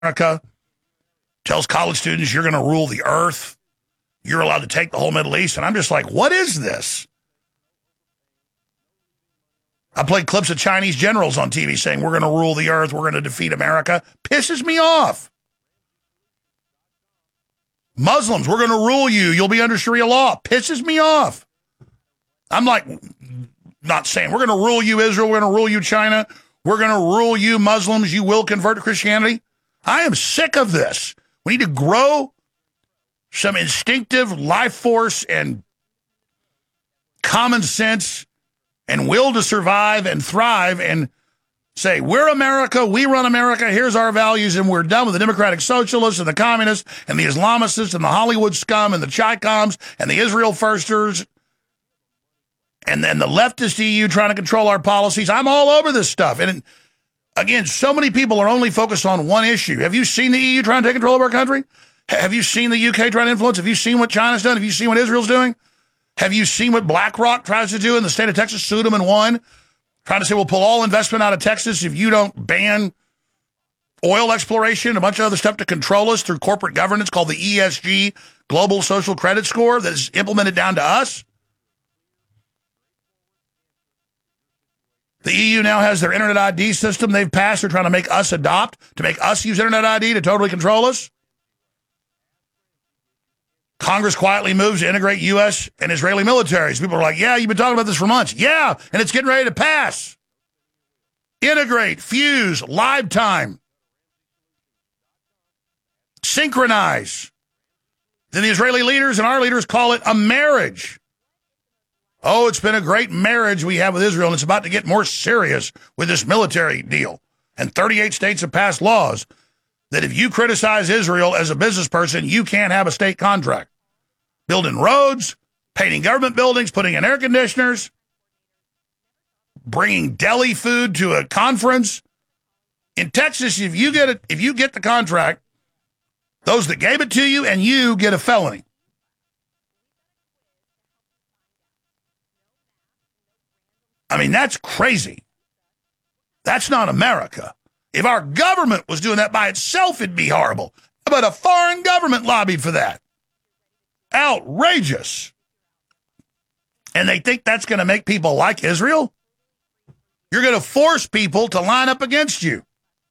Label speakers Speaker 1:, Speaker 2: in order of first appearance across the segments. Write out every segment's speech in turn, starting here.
Speaker 1: America, tells college students you're going to rule the earth. You're allowed to take the whole Middle East. And I'm just like, what is this? I played clips of Chinese generals on TV saying we're going to rule the earth, we're going to defeat America. Pisses me off. Muslims, we're going to rule you. You'll be under Sharia law. Pisses me off. I'm like, not saying we're going to rule you, Israel. We're going to rule you, China. We're going to rule you, Muslims. You will convert to Christianity. I am sick of this. We need to grow some instinctive life force and common sense and will to survive and thrive and say, we're America, we run America, here's our values, and we're done with the democratic socialists and the communists and the Islamicists and the Hollywood scum and the Chi-Coms and the Israel firsters and then the leftist EU trying to control our policies. I'm all over this stuff. And again, so many people are only focused on one issue. Have you seen the EU trying to take control of our country? Have you seen the UK trying to influence? Have you seen what China's done? Have you seen what Israel's doing? Have you seen what BlackRock tries to do in the state of Texas? Sued them and won. Trying to say we'll pull all investment out of Texas if you don't ban oil exploration, a bunch of other stuff to control us through corporate governance called the ESG, Global Social Credit Score, that is implemented down to us. The EU now has their Internet ID system they've passed. They're trying to make us adopt, to make us use Internet ID to totally control us. Congress quietly moves to integrate U.S. and Israeli militaries. People are like, yeah, you've been talking about this for months. Yeah, and it's getting ready to pass. Integrate, fuse, live time. Synchronize. Then the Israeli leaders and our leaders call it a marriage. Oh, it's been a great marriage we have with Israel, and it's about to get more serious with this military deal. And 38 states have passed laws that if you criticize Israel as a business person, you can't have a state contract. Building roads, painting government buildings, putting in air conditioners, bringing deli food to a conference. In Texas, if you get the contract, those that gave it to you and you get a felony. I mean, that's crazy. That's not America. If our government was doing that by itself, it'd be horrible. But a foreign government lobbied for that. Outrageous. And they think that's going to make people like Israel? You're going to force people to line up against you.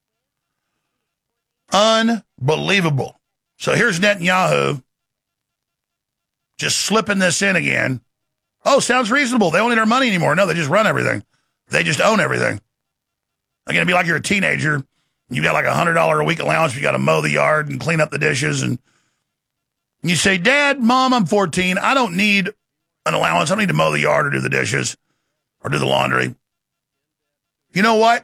Speaker 1: Unbelievable. So here's Netanyahu just slipping this in again. Oh, sounds reasonable. They don't need our money anymore. No, they just run everything. They just own everything. Again, it'd be like you're a teenager. You got like $100 a week allowance. You got to mow the yard and clean up the dishes. And you say, Dad, Mom, I'm 14. I don't need an allowance. I don't need to mow the yard or do the dishes or do the laundry. You know what?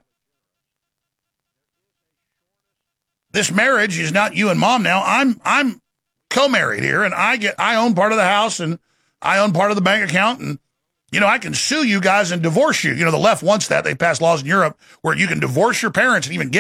Speaker 1: This marriage is not you and Mom now. I'm co-married here, and I own part of the house, and I own part of the bank account, and I can sue you guys and divorce you. The left wants that. They passed laws in Europe where you can divorce your parents and even get